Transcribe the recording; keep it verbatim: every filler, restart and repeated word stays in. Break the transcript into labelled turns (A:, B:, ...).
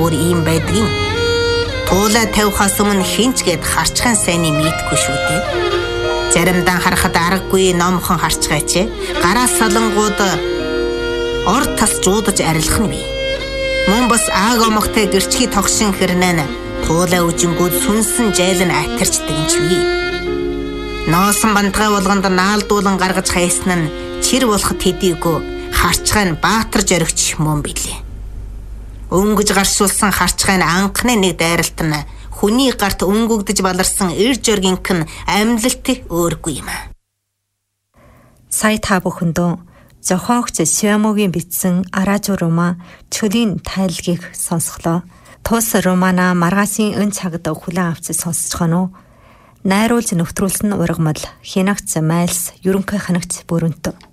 A: бүр ийм байдгийн. Туулаа тавихаас өмнө хинч гээд харчхан сайныг мэдгүй шүү дээ. Заримдаа харахад аргагүй номхон харчгаач. Гараас салангууд ор тас жуудаж арилах нь бий. Мөн бас ааг омогтой гэрчхий тогшин хэрнэн туулаа үжингүүд сүнсэн жайлан атарчдаг юм ч бий. Носон бантгай болгонд наалдуулан гаргаж хайсан нь чир болоход хэдийгүй харчгаа нь баатар жоригч мөн билээ. Өнгөж гаршуулсан харчгаа нь анхны нэг дайралт нь хүний гарт өнгөгдөж баларсан эр жоргинк нь амьдлалт өөргүй юм аа.
B: Сая та бүхэндөө зохиогч Сиамогийн бичсэн Аражу Рома чөлийн тайлгийг сонсголоо. Тус Романа маргасын өн цагт хүлээн авч сонсцгоно уу? Найруулж нөтрүүлсэн ургамал хянагц майлс ерөнхий ханагч бүрэнтв.